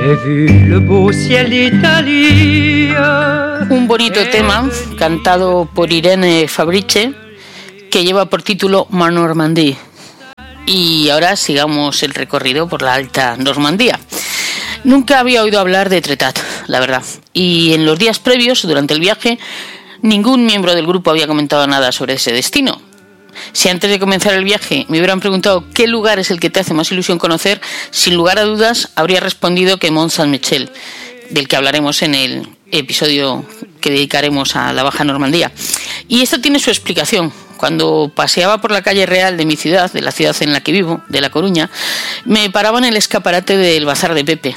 Un bonito tema cantado por Irene Fabrice que lleva por título Ma Normandie. Y ahora sigamos el recorrido por la Alta Normandía. Nunca había oído hablar de Etretat, la verdad. Y en los días previos, durante el viaje, ningún miembro del grupo había comentado nada sobre ese destino. Si antes de comenzar el viaje me hubieran preguntado qué lugar es el que te hace más ilusión conocer, sin lugar a dudas habría respondido que Mont-Saint-Michel, del que hablaremos en el episodio que dedicaremos a la Baja Normandía. Y esto tiene su explicación. Cuando paseaba por la calle real de mi ciudad, de la ciudad en la que vivo, de La Coruña, me paraba en el escaparate del Bazar de Pepe,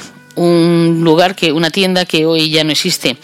una tienda que hoy ya no existe.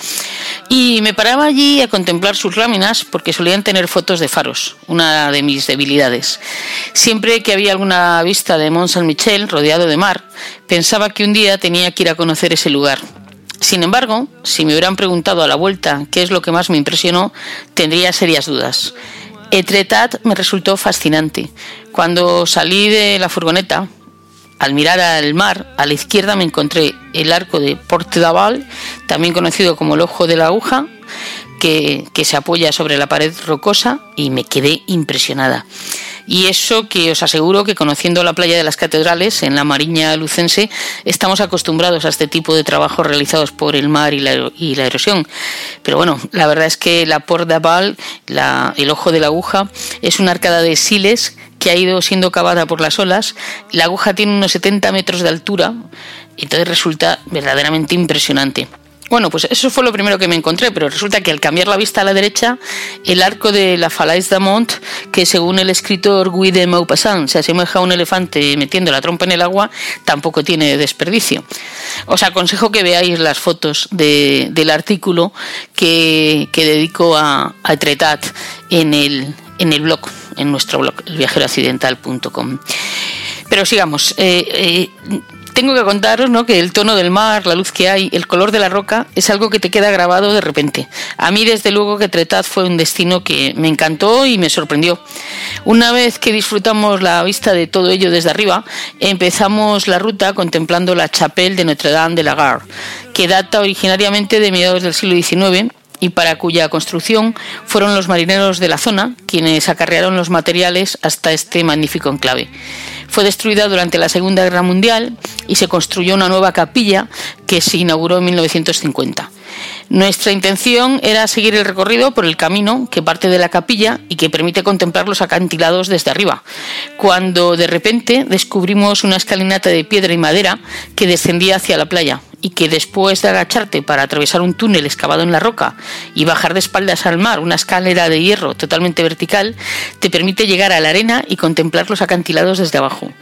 Y me paraba allí a contemplar sus láminas porque solían tener fotos de faros, una de mis debilidades. Siempre que había alguna vista de Mont-Saint-Michel rodeado de mar, pensaba que un día tenía que ir a conocer ese lugar. Sin embargo, si me hubieran preguntado a la vuelta qué es lo que más me impresionó, tendría serias dudas. Etretat me resultó fascinante. Cuando salí de la furgoneta, al mirar al mar, a la izquierda me encontré el arco de Port-d'Aval, también conocido como el Ojo de la Aguja, que se apoya sobre la pared rocosa, y me quedé impresionada. Y eso que os aseguro que conociendo la playa de las Catedrales, en la Mariña lucense, estamos acostumbrados a este tipo de trabajos realizados por el mar y la erosión. Pero bueno, la verdad es que la Port-d'Aval, el Ojo de la Aguja, es una arcada de siles que ha ido siendo cavada por las olas. La aguja tiene unos 70 metros de altura, y entonces resulta verdaderamente impresionante. Bueno, pues eso fue lo primero que me encontré, pero resulta que al cambiar la vista a la derecha, el arco de la Falaise d'Amont, que según el escritor Guy de Maupassant se asemeja a un elefante metiendo la trompa en el agua, tampoco tiene desperdicio. Os aconsejo que veáis las fotos del artículo que dedico a Etretat en el blog, en nuestro blog, elviajeroaccidental.com. Pero sigamos. Tengo que contaros, ¿no?, que el tono del mar, la luz que hay, el color de la roca es algo que te queda grabado de repente. A mí, desde luego, que Etretat fue un destino que me encantó y me sorprendió. Una vez que disfrutamos la vista de todo ello desde arriba, empezamos la ruta contemplando la Chapelle de Notre-Dame de la Garde, que data originariamente de mediados del siglo XIX y para cuya construcción fueron los marineros de la zona quienes acarrearon los materiales hasta este magnífico enclave. Fue destruida durante la Segunda Guerra Mundial y se construyó una nueva capilla que se inauguró en 1950. Nuestra intención era seguir el recorrido por el camino que parte de la capilla y que permite contemplar los acantilados desde arriba, cuando de repente descubrimos una escalinata de piedra y madera que descendía hacia la playa y que, después de agacharte para atravesar un túnel excavado en la roca y bajar de espaldas al mar una escalera de hierro totalmente vertical, te permite llegar a la arena y contemplar los acantilados desde abajo.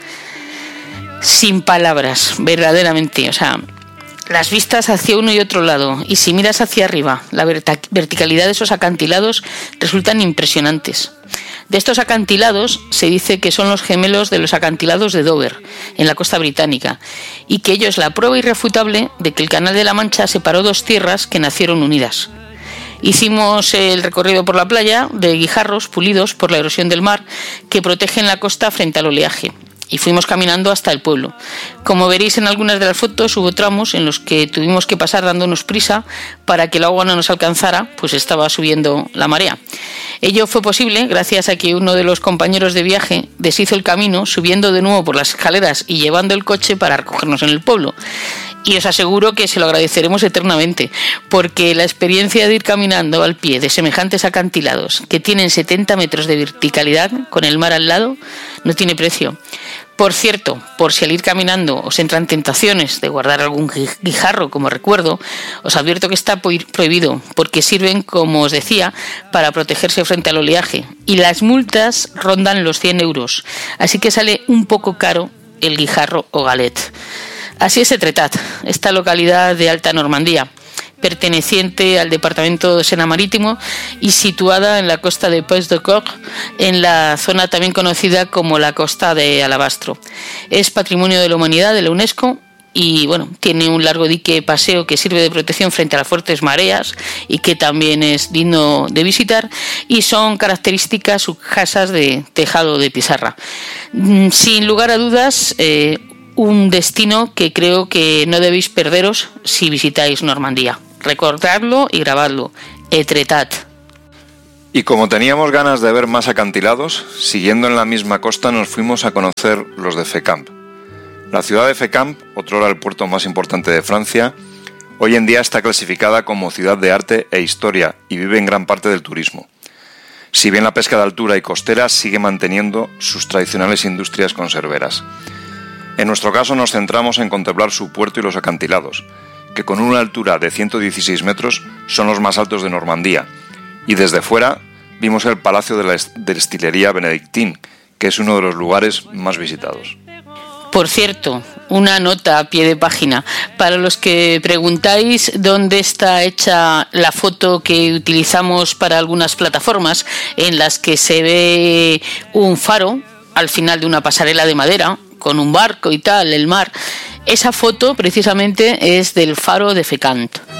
Sin palabras, verdaderamente, las vistas hacia uno y otro lado, y si miras hacia arriba, la verticalidad de esos acantilados resultan impresionantes. De estos acantilados se dice que son los gemelos de los acantilados de Dover, en la costa británica, y que ello es la prueba irrefutable de que el Canal de la Mancha separó dos tierras que nacieron unidas. Hicimos el recorrido por la playa de guijarros pulidos por la erosión del mar que protegen la costa frente al oleaje, y fuimos caminando hasta el pueblo. Como veréis en algunas de las fotos, hubo tramos en los que tuvimos que pasar dándonos prisa para que el agua no nos alcanzara, pues estaba subiendo la marea. Ello fue posible gracias a que uno de los compañeros de viaje deshizo el camino, subiendo de nuevo por las escaleras y llevando el coche para recogernos en el pueblo. Y os aseguro que se lo agradeceremos eternamente, porque la experiencia de ir caminando al pie de semejantes acantilados que tienen 70 metros de verticalidad con el mar al lado no tiene precio. Por cierto, por si al ir caminando os entran tentaciones de guardar algún guijarro como recuerdo, os advierto que está prohibido, porque sirven, como os decía, para protegerse frente al oleaje, y las multas rondan los 100 euros, así que sale un poco caro el guijarro o galet. Así es Etretat, esta localidad de Alta Normandía, perteneciente al departamento de Sena Marítimo y situada en la costa de Pays-de-Corps, en la zona también conocida como la Costa de Alabastro. Es Patrimonio de la Humanidad de la UNESCO y tiene un largo dique paseo que sirve de protección frente a las fuertes mareas y que también es digno de visitar, y son características sus casas de tejado de pizarra. Sin lugar a dudas, un destino que creo que no debéis perderos si visitáis Normandía. Recordadlo y grabadlo. Etretat. Y como teníamos ganas de ver más acantilados, siguiendo en la misma costa nos fuimos a conocer los de Fécamp. La ciudad de Fécamp, otrora el puerto más importante de Francia, hoy en día está clasificada como ciudad de arte e historia y vive en gran parte del turismo. Si bien la pesca de altura y costera sigue manteniendo sus tradicionales industrias conserveras. En nuestro caso nos centramos en contemplar su puerto y los acantilados, que con una altura de 116 metros son los más altos de Normandía, y desde fuera vimos el Palacio de la Destilería Benedictín, que es uno de los lugares más visitados. Por cierto, una nota a pie de página. Para los que preguntáis dónde está hecha la foto que utilizamos para algunas plataformas, en las que se ve un faro al final de una pasarela de madera, con un barco y tal, el mar, esa foto precisamente es del faro de Fécamp.